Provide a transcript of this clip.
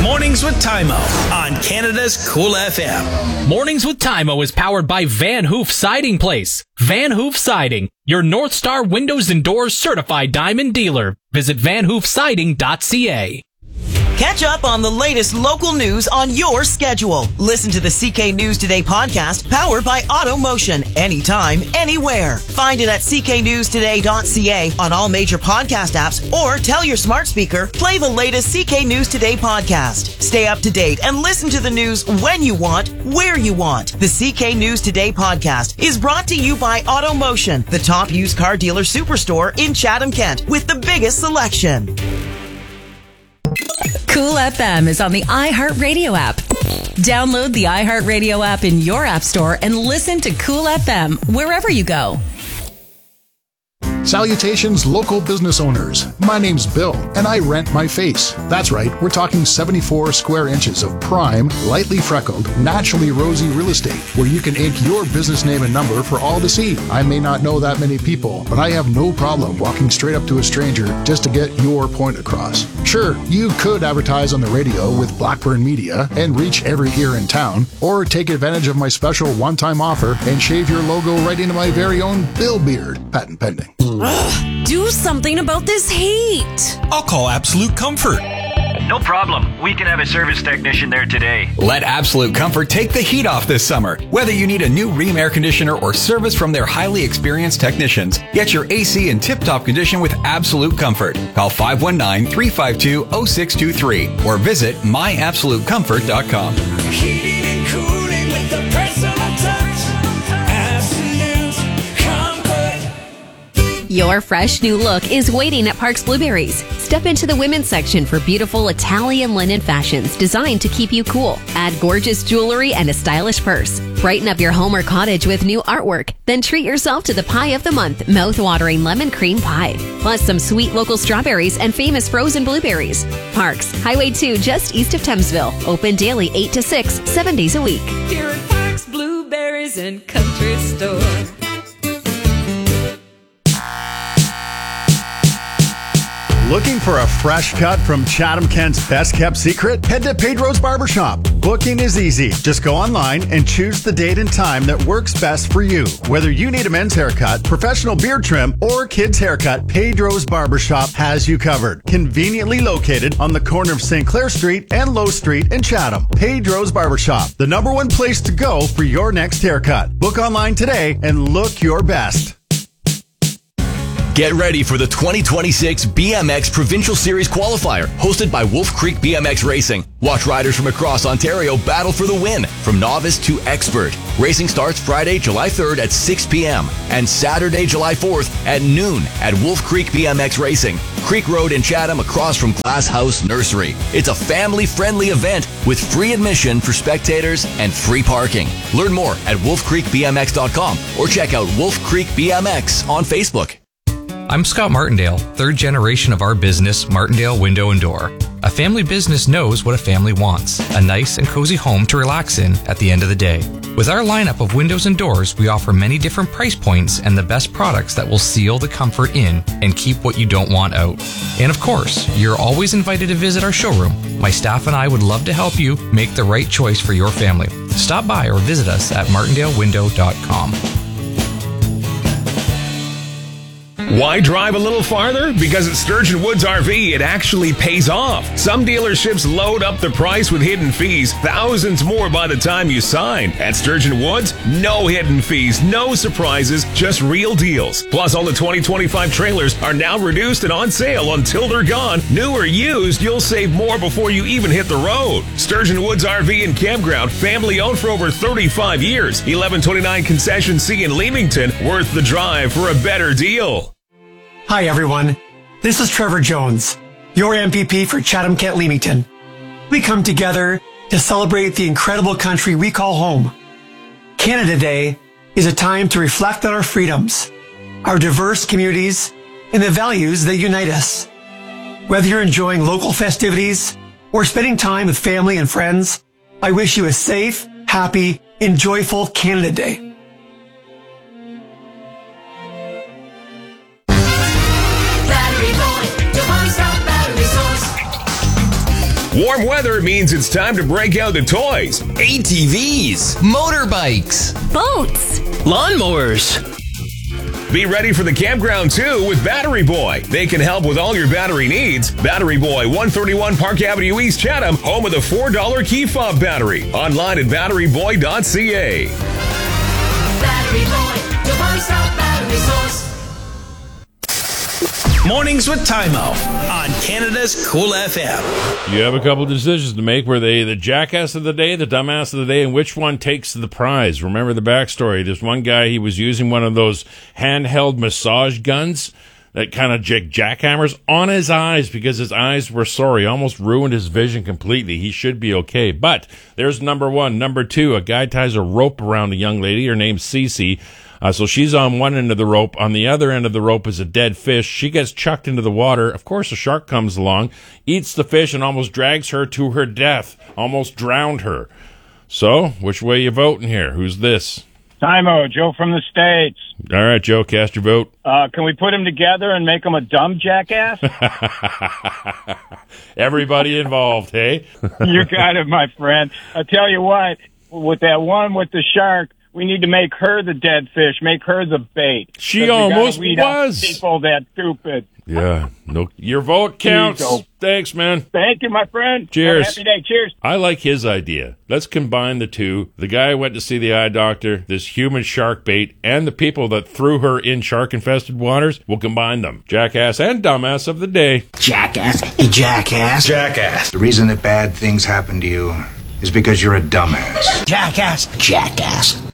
Mornings with Tymo on Canada's Cool FM. Mornings with Tymo is powered by Van Hoof Siding Place. Van Hoof Siding, your North Star Windows and Doors certified diamond dealer. Visit vanhoofsiding.ca. Catch up on the latest local news on your schedule. Listen to the CK News Today podcast powered by AutoMotion. Anytime, anywhere. Find it at cknewstoday.ca on all major podcast apps or tell your smart speaker, play the latest CK News Today podcast. Stay up to date and listen to the news when you want, where you want. The CK News Today podcast is brought to you by AutoMotion, the top used car dealer superstore in Chatham, Kent, with the biggest selection. Cool FM is on the iHeartRadio app. Download the iHeartRadio app in your app store and listen to Cool FM wherever you go. Salutations, local business owners. My name's Bill, and I rent my face. That's right, we're talking 74 square inches of prime, lightly freckled, naturally rosy real estate, where you can ink your business name and number for all to see. I may not know that many people, but I have no problem walking straight up to a stranger just to get your point across. Sure, you could advertise on the radio with Blackburn Media and reach every ear in town, or take advantage of my special one-time offer and shave your logo right into my very own Bill beard. Patent pending. Ugh, do something about this heat. I'll call Absolute Comfort. No problem. We can have a service technician there today. Let Absolute Comfort take the heat off this summer. Whether you need a new Rheem air conditioner or service from their highly experienced technicians, get your AC in tip-top condition with Absolute Comfort. Call 519-352-0623 or visit myabsolutecomfort.com. Heating and cooling with the personal touch. Absolute Comfort. Your fresh new look is waiting at Parks Blueberries. Step into the women's section for beautiful Italian linen fashions designed to keep you cool. Add gorgeous jewelry and a stylish purse. Brighten up your home or cottage with new artwork. Then treat yourself to the pie of the month, mouth-watering lemon cream pie. Plus some sweet local strawberries and famous frozen blueberries. Parks, Highway 2 just east of Thamesville. Open daily 8 to 6, 7 days a week. Here at Parks Blueberries and Country Store. Looking for a fresh cut from Chatham Kent's best kept secret? Head to Pedro's Barbershop. Booking is easy. Just go online and choose the date and time that works best for you. Whether you need a men's haircut, professional beard trim, or kids haircut, Pedro's Barbershop has you covered. Conveniently located on the corner of St. Clair Street and Low Street in Chatham. Pedro's Barbershop, the #1 place to go for your next haircut. Book online today and look your best. Get ready for the 2026 BMX Provincial Series Qualifier, hosted by Wolf Creek BMX Racing. Watch riders from across Ontario battle for the win, from novice to expert. Racing starts Friday, July 3rd at 6 p.m. and Saturday, July 4th at noon at Wolf Creek BMX Racing, Creek Road in Chatham, across from Glass House Nursery. It's a family-friendly event with free admission for spectators and free parking. Learn more at wolfcreekbmx.com or check out Wolf Creek BMX on Facebook. I'm Scott Martindale, third generation of our business, Martindale Window and Door. A family business knows what a family wants, a nice and cozy home to relax in at the end of the day. With our lineup of windows and doors, we offer many different price points and the best products that will seal the comfort in and keep what you don't want out. And of course, you're always invited to visit our showroom. My staff and I would love to help you make the right choice for your family. Stop by or visit us at martindalewindow.com. Why drive a little farther? Because at Sturgeon Woods RV, it actually pays off. Some dealerships load up the price with hidden fees, thousands more by the time you sign. At Sturgeon Woods, no hidden fees, no surprises, just real deals. Plus, all the 2025 trailers are now reduced and on sale until they're gone. New or used, you'll save more before you even hit the road. Sturgeon Woods RV and Campground, family owned for over 35 years. 1129 Concession C in Leamington, worth the drive for a better deal. Hi everyone, this is Trevor Jones, your MPP for Chatham-Kent Leamington. We come together to celebrate the incredible country we call home. Canada Day is a time to reflect on our freedoms, our diverse communities, and the values that unite us. Whether you're enjoying local festivities or spending time with family and friends, I wish you a safe, happy, and joyful Canada Day. Warm weather means it's time to break out the toys. ATVs, motorbikes, Boats. lawnmowers. Be ready for the campground too with Battery Boy. They can help with all your battery needs. Battery Boy, 131 Park Avenue East, Chatham, home of the $4 key fob battery. Online at batteryboy.ca. Battery Boy, your one-stop battery source. Mornings with Time-O on Canada's Cool FM. You have a couple decisions to make. Were they the jackass of the day, the dumbass of the day, and which one takes the prize? Remember the backstory. There's one guy, he was using one of those handheld massage guns that kind of jackhammers on his eyes because his eyes were sore. He almost ruined his vision completely. He should be okay. But there's number one. Number two, a guy ties a rope around a young lady. Her name's Cece. So she's on one end of the rope. On the other end of the rope is a dead fish. She gets chucked into the water. Of course, a shark comes along, eats the fish, and almost drags her to her death. Almost drowned her. So, which way you voting here? Who's this? Time-O, Joe from the States. All right, Joe, cast your vote. Can we put them together and make them a dumb jackass? Everybody involved, hey? You got it, my friend. I tell you what, with that one with the shark, we need to make her the dead fish, make her the bait. She almost was. People that stupid. Yeah, no, your vote counts. Thanks, man. Thank you, my friend. Cheers. Have a happy day. Cheers. I like his idea. Let's combine the two. The guy went to see the eye doctor, this human shark bait, and the people that threw her in shark-infested waters. We'll combine them. Jackass and dumbass of the day. Jackass, you jackass. Jackass. The reason that bad things happen to you is because you're a dumbass. Jackass, jackass.